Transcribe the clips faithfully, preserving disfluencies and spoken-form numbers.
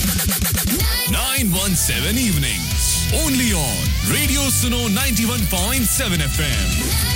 nine one seven evenings. Only on Radio Suno ninety-one point seven F M.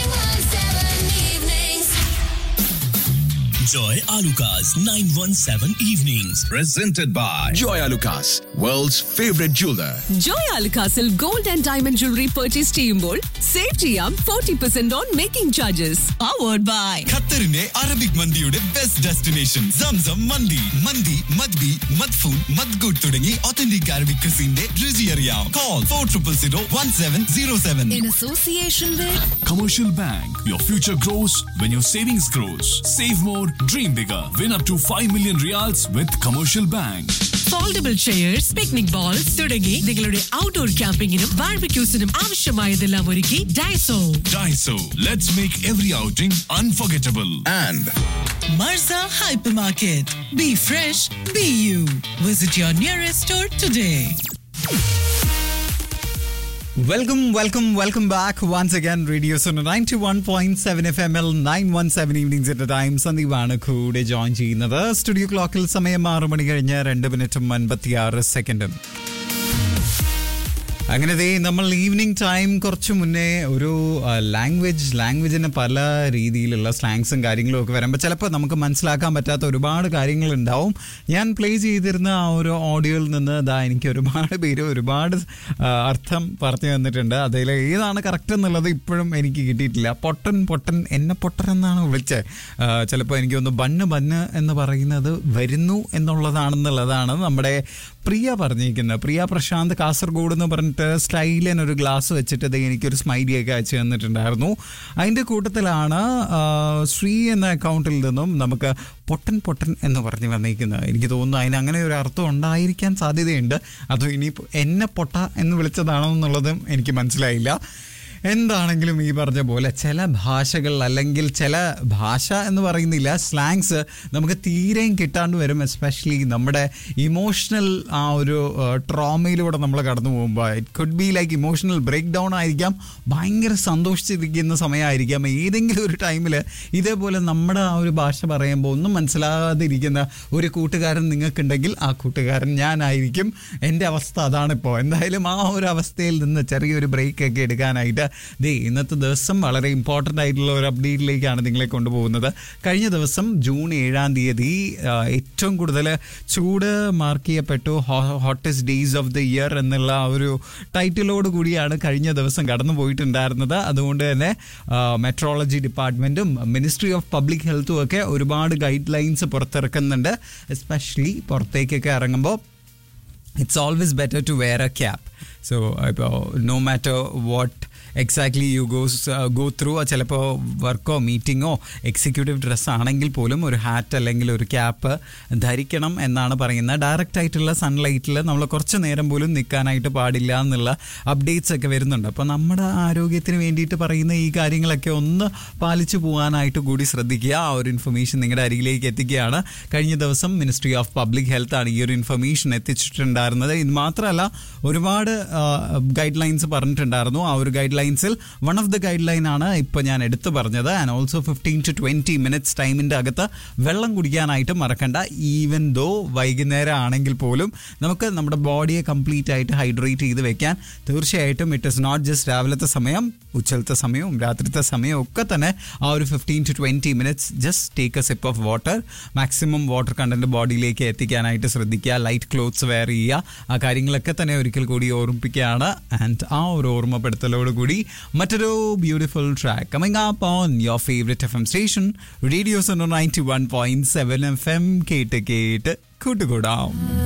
Joy Alucas nine one seven Evenings. Presented by Joy Alucas, world's favorite jeweler. Joy Alucasil gold and diamond jewelry purchase ചെയ്യുമ്പോൾ save ചെയ്യാം forty percent on making charges. Powered by ഖത്തറിന്റെ Arabic മന്തിയുടെ best destination Zamzam മന്തി. മന്തി മദ്ബി മദ്ഫൂൻ മദ്ഗൂട്ട് തുടങ്ങി authentic Arabic ക്രിസിന്റെ രുചി അറിയാം. Call for triple zero one seven zero seven. in association with Commercial Bank. Your future grows when your savings grows. Save more, dream bigger. Win up to five million reals with Commercial Bank. Foldable chairs, picnic balls തുടങ്ങി നിങ്ങളുടെ outdoor ക്യാമ്പിങ്ങിനും ബാർബിക്യൂസിനും ആവശ്യമായതെല്ലാം ഒരുക്കി Daiso. Daiso. Let's make every outing unforgettable. And Marza Hypermarket. Be fresh, be you. Visit your nearest store today. Welcome, welcome, welcome back once again. Radio Suno ninety-one point seven F M L nine one seven evenings at a time. സന്ദീപാണ് കൂടെ join ചെയ്യുന്നത്. Studio ക്ലോക്കിൽ സമയം ആറ് മണി കഴിഞ്ഞ് രണ്ട് മിനിറ്റും അൻപത്തിയാറ് സെക്കൻഡും. അങ്ങനെ ദേ നമ്മൾ ഈവനിങ് ടൈം കുറച്ച് മുന്നേ ഒരു ലാംഗ്വേജ് ലാംഗ്വേജിന് പല രീതിയിലുള്ള സ്ലാങ്സും കാര്യങ്ങളും ഒക്കെ വരുമ്പോൾ ചിലപ്പോൾ നമുക്ക് മനസ്സിലാക്കാൻ പറ്റാത്ത ഒരുപാട് കാര്യങ്ങളുണ്ടാവും. ഞാൻ പ്ലേ ചെയ്തിരുന്ന ആ ഒരു ഓഡിയോയിൽ നിന്ന് ഇതാ എനിക്ക് ഒരുപാട് പേര് ഒരുപാട് അർത്ഥം പറഞ്ഞു തന്നിട്ടുണ്ട്. അതിൽ ഏതാണ് കറക്റ്റ് എന്നുള്ളത് ഇപ്പോഴും എനിക്ക് കിട്ടിയിട്ടില്ല. പൊട്ടൻ പൊട്ടൻ എന്നെ പൊട്ടൻ എന്നാണ് വിളിച്ചത്. ചിലപ്പോൾ എനിക്ക് തോന്നുന്നു ബണ്ണ് ബണ്ണ് എന്ന് പറയുന്നത് വരുന്നു എന്നുള്ളതാണെന്നുള്ളതാണ് നമ്മുടെ പ്രിയ പറഞ്ഞിരിക്കുന്നത്. പ്രിയ പ്രശാന്ത് കാസർഗോഡ് എന്ന് പറഞ്ഞിട്ട് സ്റ്റൈലിന് ഒരു ഗ്ലാസ് വെച്ചിട്ട് ഇത് എനിക്കൊരു സ്മൈലിയൊക്കെ അയച്ചു തന്നിട്ടുണ്ടായിരുന്നു. അതിൻ്റെ കൂട്ടത്തിലാണ് ശ്രീ എന്ന അക്കൗണ്ടിൽ നിന്നും നമുക്ക് പൊട്ടൻ പൊട്ടൻ എന്ന് പറഞ്ഞ് വന്നിരിക്കുന്നത്. എനിക്ക് തോന്നുന്നു അതിന് അങ്ങനെ ഒരു അർത്ഥം ഉണ്ടായിരിക്കാൻ സാധ്യതയുണ്ട്. അതോ ഇനി എന്നെ പൊട്ട എന്ന് വിളിച്ചതാണോ എന്നുള്ളതും എനിക്ക് മനസ്സിലായില്ല. എന്താണെങ്കിലും ഈ പറഞ്ഞ പോലെ ചില ഭാഷകൾ അല്ലെങ്കിൽ ചില ഭാഷ എന്ന് പറയുന്നില്ല സ്ലാങ്സ് നമുക്ക് തീരെയും കിട്ടാണ്ട് വരും. എസ്പെഷ്യലി നമ്മുടെ ഇമോഷണൽ ആ ഒരു ട്രോമയിലൂടെ നമ്മൾ കടന്നു പോകുമ്പോൾ it could be like emotional break down ആയിരിക്കാം, ഭയങ്കര സന്തോഷിച്ചിരിക്കുന്ന സമയമായിരിക്കാം. ഏതെങ്കിലും ഒരു ടൈമിൽ ഇതേപോലെ നമ്മുടെ ആ ഒരു ഭാഷ പറയുമ്പോൾ ഒന്നും മനസ്സിലാകാതിരിക്കുന്ന ഒരു കൂട്ടുകാരൻ നിങ്ങൾക്കുണ്ടെങ്കിൽ ആ കൂട്ടുകാരൻ ഞാനായിരിക്കും. എൻ്റെ അവസ്ഥ അതാണിപ്പോൾ. എന്തായാലും ആ ഒരു അവസ്ഥയിൽ നിന്ന് ചെറിയൊരു ബ്രേക്കൊക്കെ എടുക്കാനായിട്ട് ദേ ഇന്നത്തെ ദിവസം വളരെ ഇമ്പോർട്ടൻ്റ് ആയിട്ടുള്ള ഒരു അപ്ഡേറ്റിലേക്കാണ് നിങ്ങളെ കൊണ്ടുപോകുന്നത്. കഴിഞ്ഞ ദിവസം ജൂൺ ഏഴാം തീയതി ഏറ്റവും കൂടുതൽ ചൂട് മാർക്ക് ചെയ്യപ്പെട്ടു. Hottest days of the year എന്നുള്ള ഒരു ടൈറ്റിലോട് കൂടിയാണ് കഴിഞ്ഞ ദിവസം കടന്നു പോയിട്ടുണ്ടായിരുന്നത്. അതുകൊണ്ട് തന്നെ മെട്രോളജി ഡിപ്പാർട്ട്മെൻറ്റും മിനിസ്ട്രി ഓഫ് പബ്ലിക് ഹെൽത്തും ഒക്കെ ഒരുപാട് ഗൈഡ് ലൈൻസ് പുറത്തിറക്കുന്നുണ്ട്. എസ്പെഷ്യലി പുറത്തേക്കൊക്കെ ഇറങ്ങുമ്പോൾ it's always better to wear a cap. So uh, no matter what exactly U goes go through ചിലപ്പോൾ വർക്കോ മീറ്റിങ്ങോ എക്സിക്യൂട്ടീവ് ഡ്രസ്സ് ആണെങ്കിൽ പോലും ഒരു ഹാറ്റ് അല്ലെങ്കിൽ ഒരു ക്യാപ്പ് ധരിക്കണം എന്നാണ് പറയുന്നത്. ഡയറക്റ്റ് ആയിട്ടുള്ള സൺലൈറ്റിൽ നമ്മൾ കുറച്ച് നേരം പോലും നിൽക്കാനായിട്ട് പാടില്ല എന്നുള്ള അപ്ഡേറ്റ്സ് ഒക്കെ വരുന്നുണ്ട്. അപ്പോൾ നമ്മുടെ ആരോഗ്യത്തിന് വേണ്ടിയിട്ട് പറയുന്ന ഈ കാര്യങ്ങളൊക്കെ ഒന്ന് പാലിച്ചു പോകാനായിട്ട് കൂടി ശ്രദ്ധിക്കുക. ആ ഒരു ഇൻഫർമേഷൻ നിങ്ങളുടെ അരികിലേക്ക് എത്തിക്കുകയാണ്. കഴിഞ്ഞ ദിവസം മിനിസ്ട്രി ഓഫ് പബ്ലിക് ഹെൽത്ത് ആണ് ഈ ഒരു ഇൻഫർമേഷൻ എത്തിച്ചിട്ടുണ്ടായിരുന്നത്. ഇത് മാത്രമല്ല ഒരുപാട് ഗൈഡ് ലൈൻസ് പറഞ്ഞിട്ടുണ്ടായിരുന്നു. ആ ഒരു guide ലൈൻസിൽ one of the guide line ആണ് ഇപ്പോൾ ഞാൻ എടുത്തു പറഞ്ഞത്. And also fifteen to twenty minutes ടൈമിൻ്റെ അകത്ത് വെള്ളം കുടിക്കാനായിട്ട് മറക്കണ്ട. ഈവൻ ദോ വൈകുന്നേരം ആണെങ്കിൽ പോലും നമുക്ക് നമ്മുടെ ബോഡിയെ കംപ്ലീറ്റ് ആയിട്ട് ഹൈഡ്രേറ്റ് ചെയ്ത് വെക്കാൻ തീർച്ചയായിട്ടും ഇറ്റ് ഇസ് നോട്ട് ജസ്റ്റ് രാവിലത്തെ സമയം, ഉച്ചലത്തെ സമയവും രാത്രിത്തെ സമയവും ഒക്കെ തന്നെ ആ ഒരു fifteen to twenty minutes just take A zip of water. Maximum water content ബോഡിയിലേക്ക് എത്തിക്കാനായിട്ട് ശ്രദ്ധിക്കുക. ലൈറ്റ് ക്ലോത്ത്സ് വെയർ ചെയ്യുക. ആ കാര്യങ്ങളൊക്കെ തന്നെ ഒരിക്കൽ കൂടി ഓർമ്മിപ്പിക്കുകയാണ്. ആൻഡ് ആ ഒരു ഓർമ്മപ്പെടുത്തലോട് കൂടി മറ്റൊരു beautiful track coming up on your favourite F M station radio Suno ninety-one point seven F M. കേട്ട് കേട്ട് കൂട്ടുകൂടാം.